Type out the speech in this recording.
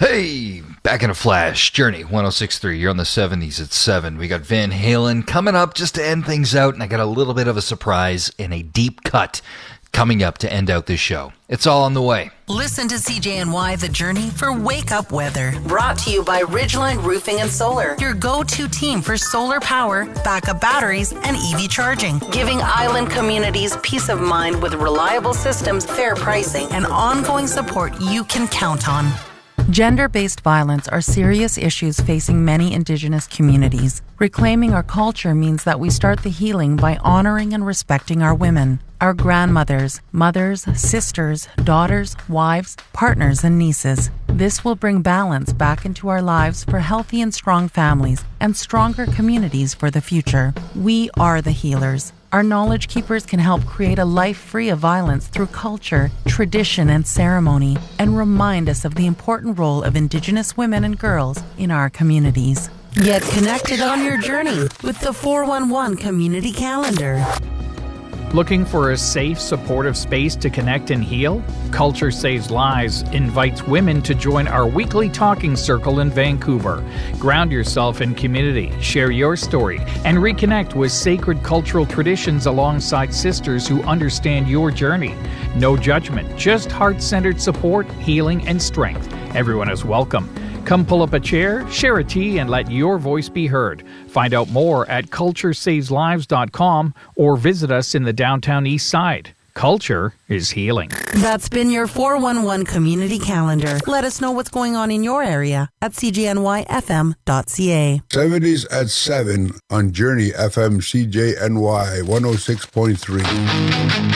Hey, back in a flash. Journey 106.3. You're on the 70s at 7. We got Van Halen coming up just to end things out, and I got a little bit of a surprise and a deep cut coming up to end out this show. It's all on the way. Listen to CJNY The Journey for Wake Up Weather. Brought to you by Ridgeline Roofing and Solar, your go-to team for solar power, backup batteries, and EV charging. Giving island communities peace of mind with reliable systems, fair pricing, and ongoing support you can count on. Gender-based violence are serious issues facing many Indigenous communities. Reclaiming our culture means that we start the healing by honoring and respecting our women, our grandmothers, mothers, sisters, daughters, wives, partners, and nieces. This will bring balance back into our lives for healthy and strong families and stronger communities for the future. We are the healers. Our knowledge keepers can help create a life free of violence through culture, tradition, and ceremony, and remind us of the important role of Indigenous women and girls in our communities. Get connected on your journey with the 411 Community Calendar. Looking for a safe, supportive space to connect and heal? Culture Saves Lives invites women to join our weekly talking circle in Vancouver. Ground yourself in community, share your story, and reconnect with sacred cultural traditions alongside sisters who understand your journey. No judgment, just heart-centered support, healing, and strength. Everyone is welcome. Come pull up a chair, share a tea, and let your voice be heard. Find out more at culturesaveslives.com or visit us in the downtown east side. Culture is healing. That's been your 411 Community Calendar. Let us know what's going on in your area at cjnyfm.ca. 70s at 7 on Journey FM CJNY 106.3.